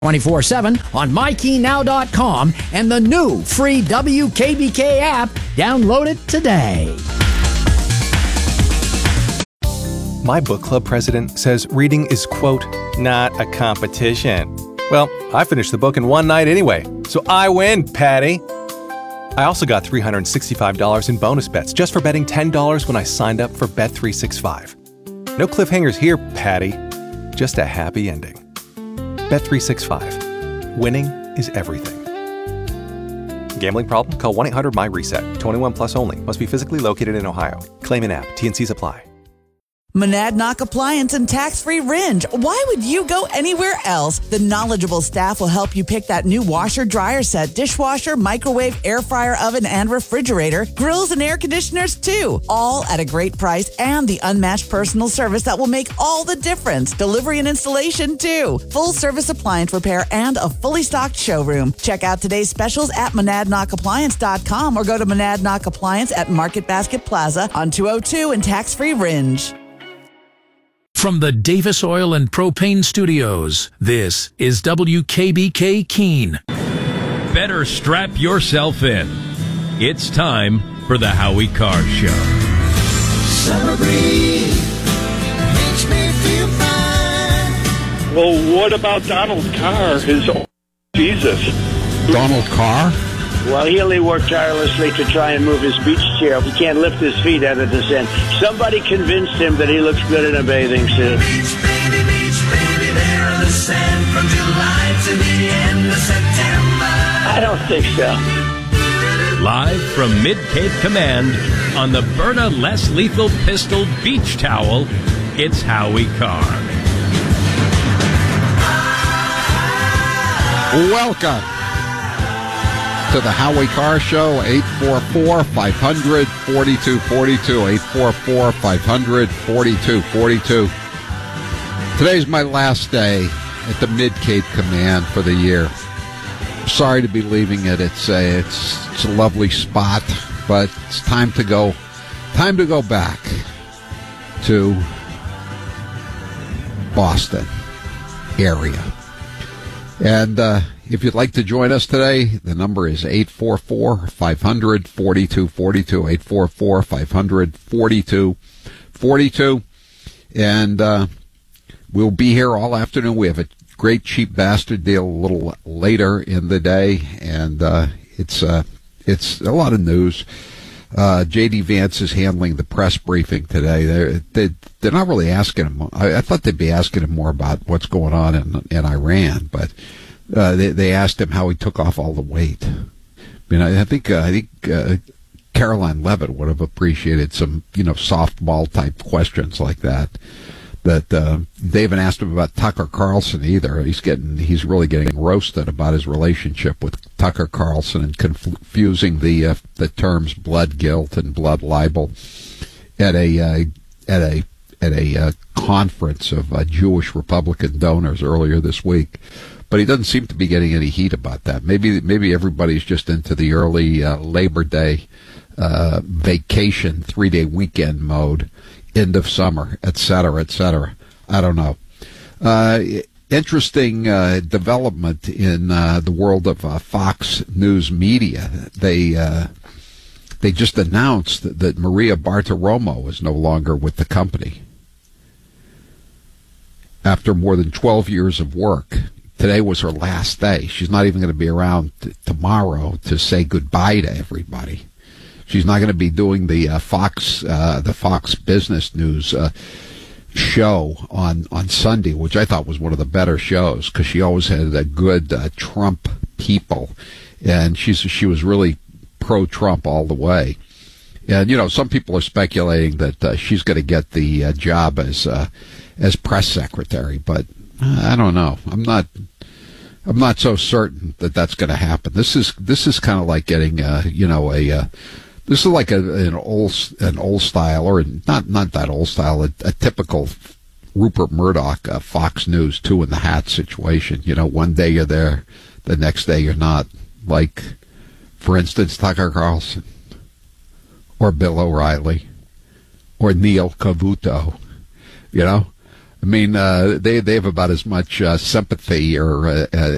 24/7 on MyKeyNow.com and the new free WKBK app. Download it today. My book club president says reading is, quote, not a competition. Well, I finished the book in one night anyway, so I win, Patty. I also got $365 in bonus bets just for betting $10 when I signed up for Bet365. No cliffhangers here, Patty. Just a happy ending. Bet365. Winning is everything. Gambling problem? Call 1-800-MY-RESET. 21 plus only. Must be physically located in Ohio. Claim in app. T&Cs apply. Monadnock Appliance and Tax-Free Ringe. Why would you go anywhere else? The knowledgeable staff will help you pick that new washer, dryer set, dishwasher, microwave, air fryer, oven, and refrigerator, grills and air conditioners too. All at a great price and the unmatched personal service that will make all the difference. Delivery and installation too. Full service appliance repair and a fully stocked showroom. Check out today's specials at monadnockappliance.com or go to Monadnock Appliance at Market Basket Plaza on 202 and Tax-Free Ringe. From the Davis Oil and Propane Studios, this is WKBK Keene. Better strap yourself in. It's time for the Howie Carr Show. Summer breeze makes me feel fine. Well, what about Donald Carr? Jesus. Donald Carr? Well, he only worked tirelessly to try and move his beach chair. He can't lift his feet out of the sand. Somebody convinced him that he looks good in a bathing suit. Beach, baby, there in the sand from July to the end of September. I don't think so. Live from Mid-Cape Command on the Berta Less Lethal Pistol Beach Towel, it's Howie Carr. Welcome to the Howie Carr Show, 844-500-4242, 844-500-4242. Today's my last day at the Mid-Cape Command for the year. Sorry to be leaving it. It's a lovely spot, but it's time to go back to Boston area. And if you'd like to join us today, the number is 844-500-4242, 844-500-4242. And we'll be here all afternoon. We have a great cheap bastard deal a little later in the day, and it's a lot of news. J.D. Vance is handling the press briefing today. They're not really asking him. I thought they'd be asking him more about what's going on in Iran, but they asked him how he took off all the weight. I mean, I think Caroline Levitt would have appreciated some, softball type questions like that. That they haven't asked him about Tucker Carlson either. He's really getting roasted about his relationship with Tucker Carlson and confusing the terms blood guilt and blood libel at a conference of Jewish Republican donors earlier this week. But he doesn't seem to be getting any heat about that. Maybe everybody's just into the early Labor Day vacation, 3-day weekend mode. End of summer, et cetera, et cetera. I don't know. Interesting development in the world of Fox News Media. They just announced that Maria Bartiromo is no longer with the company after more than 12 years of work. Today was her last day. She's not even going to be around tomorrow to say goodbye to everybody. She's not going to be doing the Fox Business News show on Sunday, which I thought was one of the better shows because she always had a good Trump people, and she was really pro-Trump all the way. And some people are speculating that she's going to get the job as press secretary, but I don't know. I'm not so certain that that's going to happen. This is kind of like getting this is like an old style, or not that old style, a typical Rupert Murdoch Fox News 2 in the hat situation. One day you're there, the next day you're not. Like, for instance, Tucker Carlson, or Bill O'Reilly, or Neil Cavuto. I mean, they have about as much sympathy or